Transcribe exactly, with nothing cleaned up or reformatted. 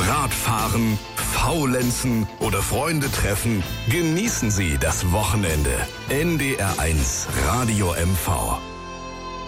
Radfahren, Faulenzen oder Freunde treffen, genießen Sie das Wochenende. N D R eins Radio M V.